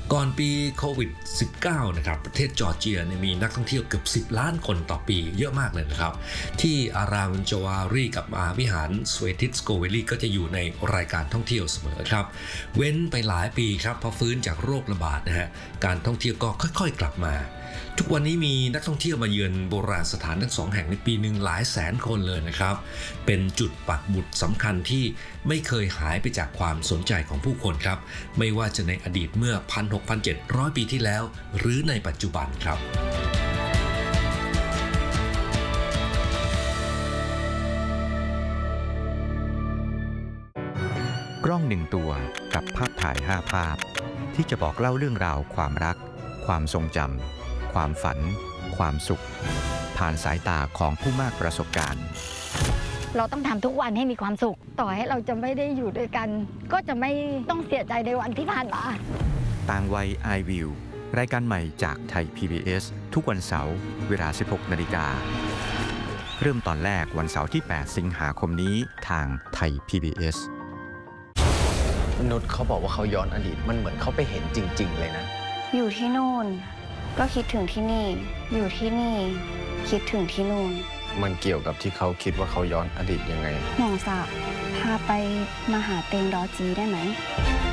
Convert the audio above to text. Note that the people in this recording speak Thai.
ก่อนปีโควิด -19 นะครับประเทศจอร์เจียมีนักท่องเที่ยวเกือบ10 ล้านคนต่อปีเยอะมากเลยนะครับที่อารามจาวารีกับวิหารสเวติสโกเวลีก็จะอยู่ในรายการท่องเที่ยวเสมอครับเว้นไปหลายปีครับพอฟื้นจากโรคระบาดนะฮะการท่องเที่ยวก็ค่อยๆกลับมาทุกวันนี้มีนักท่องเที่ยวมาเยือนโบราณสถานทั้ง2 แห่งในปีหนึ่งหลายแสนคนเลยนะครับเป็นจุดปักหมุดสำคัญที่ไม่เคยหายไปจากความสนใจของผู้คนครับไม่ว่าจะในอดีตเมื่อ 1,600-1,700 ปีที่แล้วหรือในปัจจุบันครับกล้อง1 ตัวกับภาพถ่าย5 ภาพที่จะบอกเล่าเรื่องราวความรักความทรงจำความฝันความสุขผ่านสายตาของผู้มากประสบการณ์เราต้องทำทุกวันให้มีความสุขต่อให้เราจะไม่ได้อยู่ด้วยกันก็จะไม่ต้องเสียใจในวันที่ผ่านมาต่างวัย I Will รายการใหม่จากไทย PBS ทุกวันเสาร์เวลา 16 นาฬิกาเริ่มตอนแรกวันเสาร์ที่ 8 สิงหาคมนี้ทางไทย PBS นุชเขาบอกว่าเขาย้อนอดีตมันเหมือนเขาไปเห็นจริงๆเลยนะอยู่ที่นู่นก็คิดถึงที่นี่อยู่ที่นี่คิดถึงที่นู่นมันเกี่ยวกับที่เขาคิดว่าเขาย้อนอดีตยังไงหน่องสะพาไปมหาเตงดอจีได้ไหม